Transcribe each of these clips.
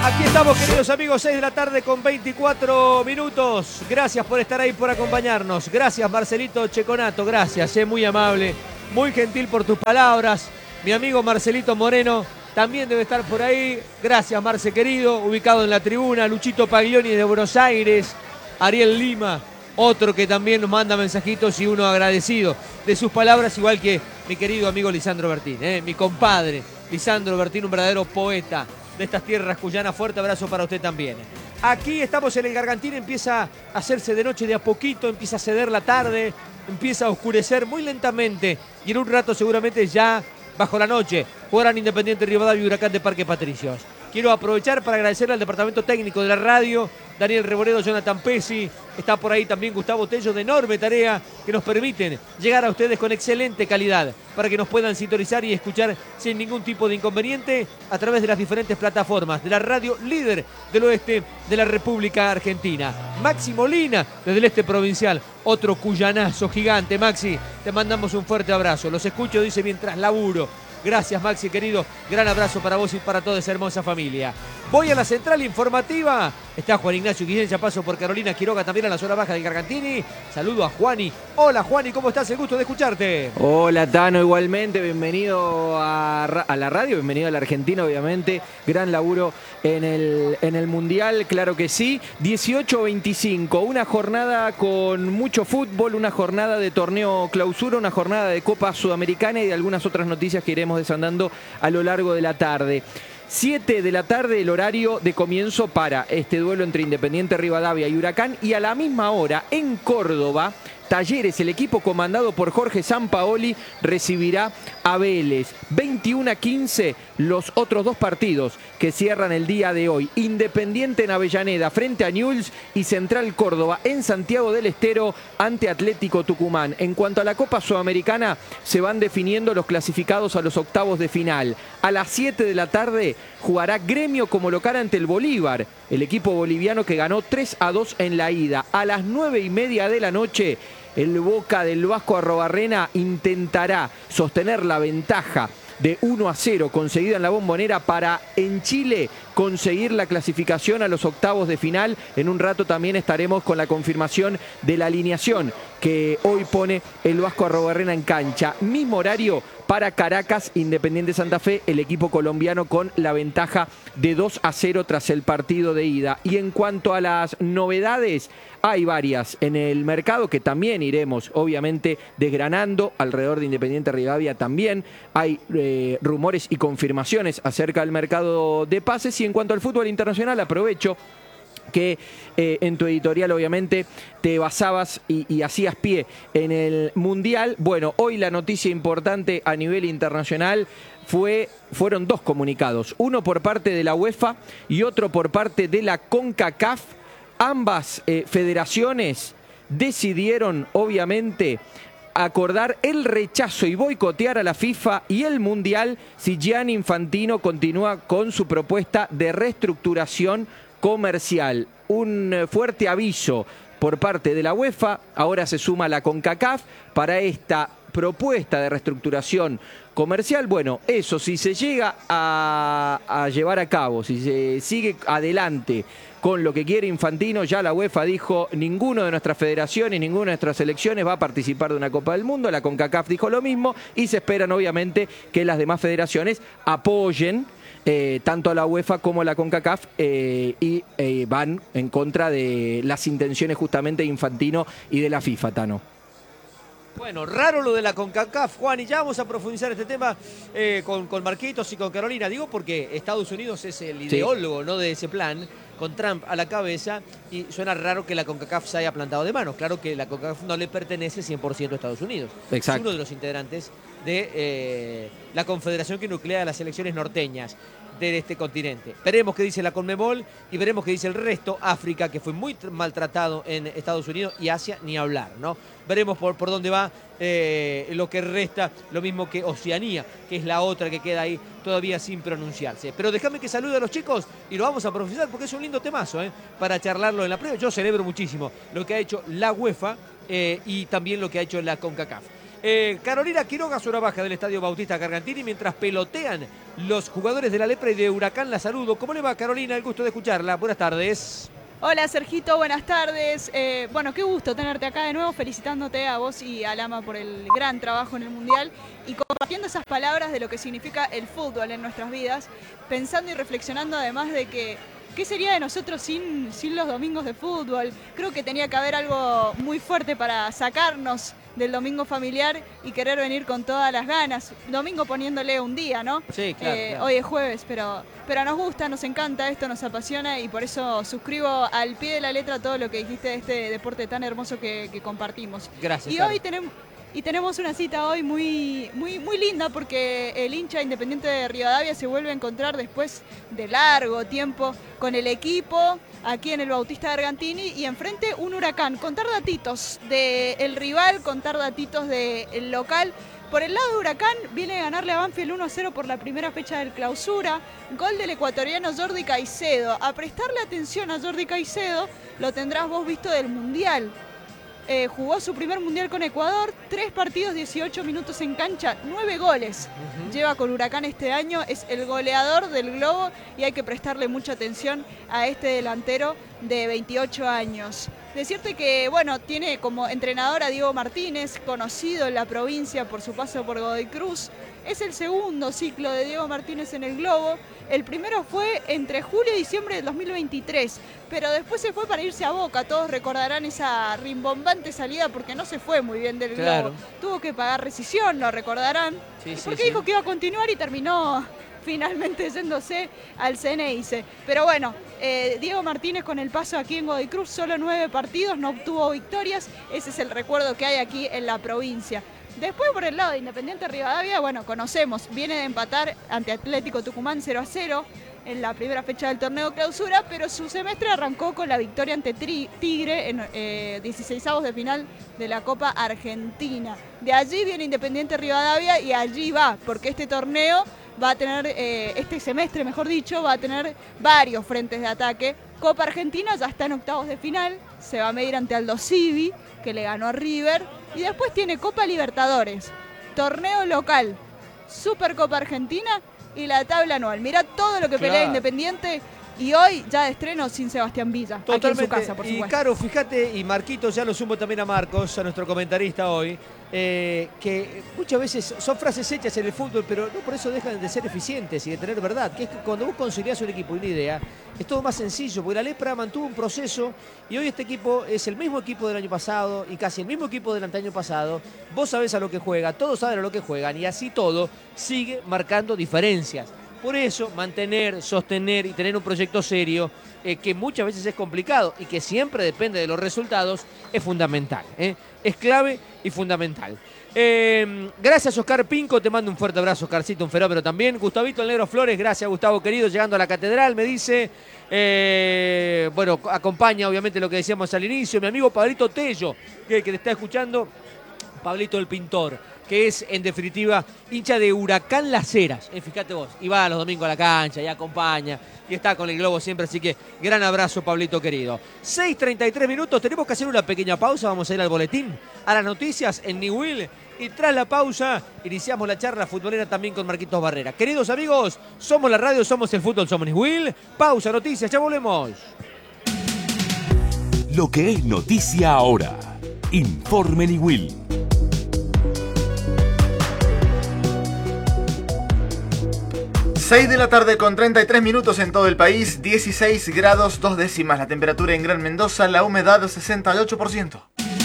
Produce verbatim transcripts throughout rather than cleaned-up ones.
Aquí estamos, queridos amigos, seis de la tarde con veinticuatro minutos. Gracias por estar ahí, por acompañarnos. Gracias, Marcelito Checonato, gracias, eh, muy amable, muy gentil por tus palabras. Mi amigo Marcelito Moreno también debe estar por ahí. Gracias, Marce querido, ubicado en la tribuna. Luchito Paglioni de Buenos Aires. Ariel Lima, otro que también nos manda mensajitos y uno agradecido de sus palabras, igual que mi querido amigo Lisandro Bertín, eh, mi compadre Lisandro Bertín, un verdadero poeta de estas tierras cuyanas. Fuerte abrazo para usted también. Aquí estamos en el Gargantín, empieza a hacerse de noche de a poquito, empieza a ceder la tarde, empieza a oscurecer muy lentamente y en un rato seguramente ya bajo la noche jugarán Independiente Rivadavia y Huracán de Parque Patricios. Quiero aprovechar para agradecerle al departamento técnico de la radio, Daniel Reboredo, Jonathan Pesci, está por ahí también Gustavo Tello, de enorme tarea, que nos permiten llegar a ustedes con excelente calidad, para que nos puedan sintonizar y escuchar sin ningún tipo de inconveniente a través de las diferentes plataformas de la radio líder del oeste de la República Argentina. Maxi Molina, desde el este provincial, otro cuyanazo gigante. Maxi, te mandamos un fuerte abrazo. Los escucho, dice, mientras laburo. Gracias, Maxi, querido. Gran abrazo para vos y para toda esa hermosa familia. Voy a la central informativa. Está Juan Ignacio Guillén, ya paso por Carolina Quiroga también a la zona baja del Gargantini. Saludo a Juani. Hola, Juani, ¿cómo estás? El gusto de escucharte. Hola, Tano, igualmente. Bienvenido a, a la radio, bienvenido a la Argentina, obviamente. Gran laburo en el, en el Mundial, claro que sí. dieciocho veinticinco, una jornada con mucho fútbol, una jornada de torneo clausura, una jornada de Copa Sudamericana y de algunas otras noticias que iremos desandando a lo largo de la tarde. siete de la tarde el horario de comienzo para este duelo entre Independiente Rivadavia y Huracán, y a la misma hora en Córdoba, Talleres, el equipo comandado por Jorge Sampaoli, recibirá a Vélez. veintiuno a quince los otros dos partidos que cierran el día de hoy. Independiente en Avellaneda frente a Newell's y Central Córdoba en Santiago del Estero ante Atlético Tucumán. En cuanto a la Copa Sudamericana, se van definiendo los clasificados a los octavos de final. A las siete de la tarde jugará Gremio como local ante el Bolívar, el equipo boliviano que ganó tres a dos en la ida. A las nueve y media de la noche, el Boca del Vasco Arrobarrena intentará sostener la ventaja de uno a cero conseguida en la Bombonera para en Chile conseguir la clasificación a los octavos de final. En un rato también estaremos con la confirmación de la alineación que hoy pone el Vasco Arrobarrena en cancha. Mismo horario para Caracas, Independiente Santa Fe, el equipo colombiano con la ventaja de dos a cero tras el partido de ida. Y en cuanto a las novedades, hay varias en el mercado que también iremos obviamente desgranando. Alrededor de Independiente Rivadavia también hay eh, rumores y confirmaciones acerca del mercado de pases. Y en cuanto al fútbol internacional, aprovecho que eh, en tu editorial obviamente te basabas y, y hacías pie en el Mundial. Bueno, hoy la noticia importante a nivel internacional fue, fueron dos comunicados, uno por parte de la UEFA y otro por parte de la CONCACAF. Ambas eh, federaciones decidieron obviamente acordar el rechazo y boicotear a la FIFA y el Mundial si Gianni Infantino continúa con su propuesta de reestructuración comercial. Un fuerte aviso por parte de la UEFA, ahora se suma la CONCACAF para esta propuesta de reestructuración comercial. Bueno, eso si se llega a, a llevar a cabo, si se sigue adelante con lo que quiere Infantino, ya la UEFA dijo, ninguno de nuestras federaciones, ninguna de nuestras selecciones va a participar de una Copa del Mundo. La CONCACAF dijo lo mismo y se esperan obviamente que las demás federaciones apoyen Eh, tanto a la UEFA como a la CONCACAF eh, y eh, van en contra de las intenciones justamente de Infantino y de la FIFA, Tano. Bueno, raro lo de la CONCACAF, Juan, y ya vamos a profundizar este tema eh, con, con Marquitos y con Carolina. Digo porque Estados Unidos es el ideólogo, sí, ¿no?, de ese plan, con Trump a la cabeza, y suena raro que la CONCACAF se haya plantado de manos. Claro que la CONCACAF no le pertenece cien por ciento a Estados Unidos. Exacto. Es uno de los integrantes de eh, la confederación que nuclea a las selecciones norteñas de este continente. Veremos qué dice la Conmebol y veremos qué dice el resto. África, que fue muy maltratado en Estados Unidos, y Asia ni hablar, ¿no? Veremos por, por dónde va eh, lo que resta, lo mismo que Oceanía, que es la otra que queda ahí todavía sin pronunciarse. Pero déjame que salude a los chicos y lo vamos a profundizar porque es un lindo temazo, ¿eh?, para charlarlo en la previa. Yo celebro muchísimo lo que ha hecho la UEFA eh, y también lo que ha hecho la CONCACAF. Eh, Carolina Quiroga, zona baja del Estadio Bautista Gargantini, mientras pelotean los jugadores de la Lepra y de Huracán. La saludo. ¿Cómo le va, Carolina? El gusto de escucharla. Buenas tardes. Hola, Sergito, buenas tardes. Eh, bueno, qué gusto tenerte acá de nuevo, felicitándote a vos y a Lama por el gran trabajo en el Mundial y compartiendo esas palabras de lo que significa el fútbol en nuestras vidas, pensando y reflexionando además de que ¿qué sería de nosotros sin, sin los domingos de fútbol? Creo que tenía que haber algo muy fuerte para sacarnos del domingo familiar y querer venir con todas las ganas. Domingo poniéndole un día, ¿no? Sí, claro, eh, claro. Hoy es jueves, pero, pero nos gusta, nos encanta esto, nos apasiona y por eso suscribo al pie de la letra todo lo que dijiste de este deporte tan hermoso que, que compartimos. Gracias. Y Caro. hoy tenemos... Y tenemos una cita hoy muy, muy, muy linda porque el hincha Independiente de Rivadavia se vuelve a encontrar después de largo tiempo con el equipo aquí en el Bautista Gargantini y enfrente un Huracán. Contar datitos del rival, contar datitos del local. Por el lado de Huracán viene a ganarle a Banfield uno a cero por la primera fecha del clausura. Gol del ecuatoriano Jordi Caicedo. A prestarle atención a Jordi Caicedo lo tendrás vos visto del Mundial. Eh, jugó su primer Mundial con Ecuador, tres partidos, dieciocho minutos en cancha, nueve goles. Uh-huh. Lleva con Huracán este año, es el goleador del globo y hay que prestarle mucha atención a este delantero de veintiocho años. Decirte que, bueno, tiene como entrenador a Diego Martínez, conocido en la provincia por su paso por Godoy Cruz. Es el segundo ciclo de Diego Martínez en el globo. El primero fue entre julio y diciembre del dos mil veintitrés, pero después se fue para irse a Boca. Todos recordarán esa rimbombante salida porque no se fue muy bien del claro. globo. Tuvo que pagar rescisión, lo recordarán. Sí, sí, porque sí. dijo que iba a continuar y terminó finalmente yéndose al Ceneice. Pero bueno, eh, Diego Martínez con el paso aquí en Godoy Cruz, solo nueve partidos, no obtuvo victorias. Ese es el recuerdo que hay aquí en la provincia. Después por el lado de Independiente Rivadavia, bueno, conocemos, viene de empatar ante Atlético Tucumán cero a cero en la primera fecha del torneo clausura, pero su semestre arrancó con la victoria ante Tigre en eh, dieciseisavos de final de la Copa Argentina. De allí viene Independiente Rivadavia y allí va, porque este torneo va a tener, eh, este semestre mejor dicho, va a tener varios frentes de ataque. Copa Argentina ya está en octavos de final, se va a medir ante Aldo Civi, que le ganó a River, y después tiene Copa Libertadores, torneo local, Supercopa Argentina y la tabla anual. Mirá todo lo que claro. pelea Independiente y hoy ya de estreno sin Sebastián Villa, Totalmente. Aquí en su casa, por y supuesto. Caro, fíjate, y Marquito, ya lo sumo también a Marcos, a nuestro comentarista hoy, eh, que muchas veces son frases hechas en el fútbol, pero no por eso dejan de ser eficientes y de tener verdad, que es que cuando vos conciliás un equipo y una idea, es todo más sencillo, porque la Lepra mantuvo un proceso y hoy este equipo es el mismo equipo del año pasado y casi el mismo equipo del año pasado. Vos sabés a lo que juega, todos saben a lo que juegan y así todo sigue marcando diferencias. Por eso, mantener, sostener y tener un proyecto serio, eh, que muchas veces es complicado y que siempre depende de los resultados, es fundamental. ¿eh? Es clave y fundamental. Eh, gracias, Oscar Pinco. Te mando un fuerte abrazo, Oscarcito, un fenómeno también. Gustavito El Negro Flores, gracias, Gustavo querido, llegando a la catedral, me dice. Eh, bueno, acompaña obviamente lo que decíamos al inicio. Mi amigo Pablito Tello, que, que te está escuchando, Pablito el Pintor, que es, en definitiva, hincha de Huracán Las Heras. Eh, fíjate vos, y va los domingos a la cancha y acompaña, y está con el globo siempre, así que gran abrazo, Pablito querido. seis treinta y tres minutos, tenemos que hacer una pequeña pausa, vamos a ir al boletín, a las noticias en Newell, y tras la pausa, iniciamos la charla futbolera también con Marquitos Barrera. Queridos amigos, somos la radio, somos el fútbol, somos Newell. Pausa, noticias, ya volvemos. Lo que es noticia ahora. Informe Newell. seis de la tarde con treinta y tres minutos en todo el país, dieciséis grados dos décimas la temperatura en Gran Mendoza, la humedad sesenta y ocho por ciento.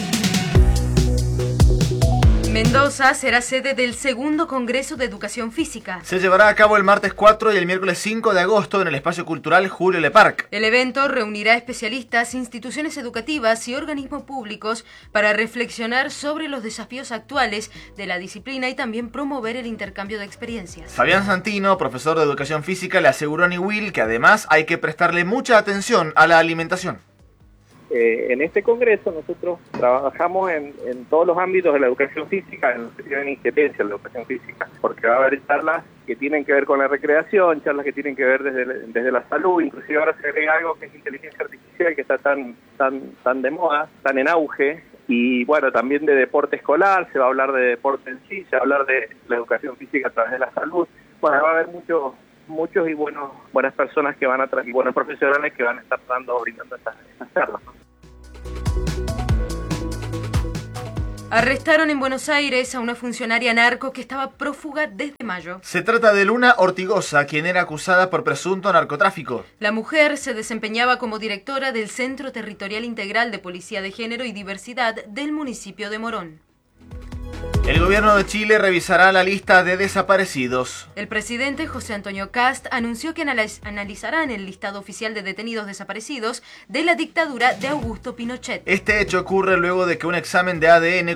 Mendoza será sede del segundo Congreso de Educación Física. Se llevará a cabo el martes cuatro y el miércoles cinco de agosto en el espacio cultural Julio Leparc. El evento reunirá especialistas, instituciones educativas y organismos públicos para reflexionar sobre los desafíos actuales de la disciplina y también promover el intercambio de experiencias. Fabián Santino, profesor de Educación Física, le aseguró a Newell que además hay que prestarle mucha atención a la alimentación. Eh, en este congreso nosotros trabajamos en, en todos los ámbitos de la educación física, en lo que tiene injerencia en la educación física, porque va a haber charlas que tienen que ver con la recreación, charlas que tienen que ver desde, desde la salud, inclusive ahora se agrega algo que es inteligencia artificial, que está tan, tan, tan de moda, tan en auge, Y bueno, también de deporte escolar, se va a hablar de deporte en sí, se va a hablar de la educación física a través de la salud. Bueno, va a haber muchos muchos y buenos buenas personas que van a tra- y buenos profesionales que van a estar dando, brindando estas, estas charlas. Arrestaron en Buenos Aires a una funcionaria narco que estaba prófuga desde mayo. Se trata de Luna Ortigosa, quien era acusada por presunto narcotráfico. La mujer se desempeñaba como directora del Centro Territorial Integral de Policía de Género y Diversidad del municipio de Morón. El gobierno de Chile revisará la lista de desaparecidos. El presidente José Antonio Cast anunció que analiz- analizarán el listado oficial de detenidos desaparecidos de la dictadura de Augusto Pinochet. Este hecho ocurre luego de que un examen de A D N